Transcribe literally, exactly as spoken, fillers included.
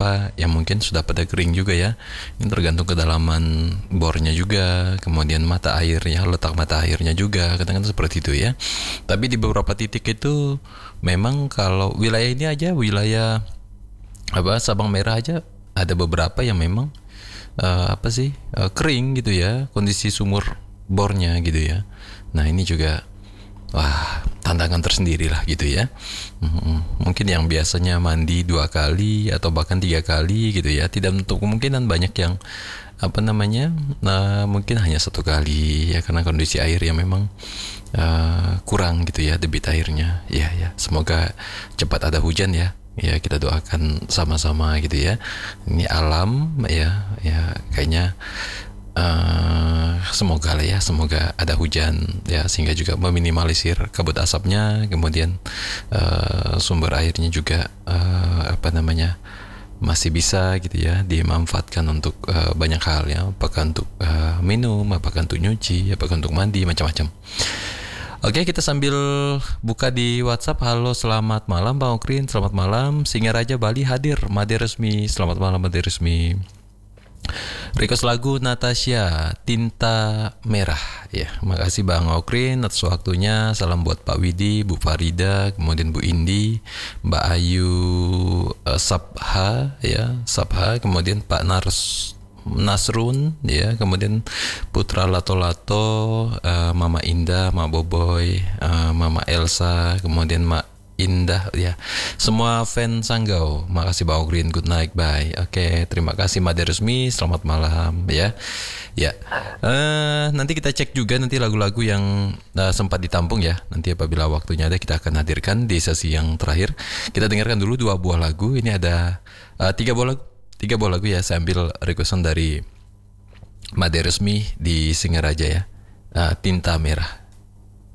beberapa yang mungkin sudah pada kering juga ya. Ini tergantung kedalaman bornya juga, kemudian mata airnya, letak mata airnya juga, kadang-kadang seperti itu ya. Tapi di beberapa titik itu memang kalau wilayah ini aja, wilayah apa Sabang Merah aja ada beberapa yang memang uh, apa sih uh, kering gitu ya, kondisi sumur bornya gitu ya. Nah ini juga wah tantangan tersendiri lah gitu ya. hmm, mungkin yang biasanya mandi dua kali atau bahkan tiga kali gitu ya, tidak menutup kemungkinan banyak yang apa namanya nah, mungkin hanya satu kali ya, karena kondisi air yang memang uh, kurang gitu ya, debit airnya ya. Ya semoga cepat ada hujan ya. Ya kita doakan sama-sama gitu ya. Ini alam ya, ya kayaknya Uh, semoga lah ya, semoga ada hujan ya, sehingga juga meminimalisir kabut asapnya, kemudian uh, sumber airnya juga uh, apa namanya masih bisa gitu ya dimanfaatkan untuk uh, banyak hal ya, apakah untuk uh, minum, apakah untuk nyuci, apakah untuk mandi, macam-macam. Oke, kita sambil buka di WhatsApp. Halo, selamat malam Bang Okrin, selamat malam. Singaraja Bali hadir, Made Resmi. Selamat malam Made Resmi. Request lagu Natasha Tinta Merah ya. Makasih Bang Okrin atas waktunya. Salam buat Pak Widi, Bu Farida, kemudian Bu Indi, Mbak Ayu uh, Sabha ya, Sabha, kemudian Pak Nars Nasrun ya, kemudian Putra Lato-Lato, uh, Mama Indah, Mak Boboy, uh, Mama Elsa, kemudian Mak Indah ya, semua fan Sanggau. Makasih Bang Green, good night, bye. Oke, terima kasih Made Resmi, selamat malam ya. Ya, uh, nanti kita cek juga nanti lagu-lagu yang uh, sempat ditampung ya. Nanti apabila waktunya ada kita akan hadirkan di sesi yang terakhir. Kita dengarkan dulu dua buah lagu. Ini ada uh, tiga buah lagu, tiga buah lagu ya. Saya ambil requestan dari Made Resmi di Singaraja ya. Uh, Tinta Merah.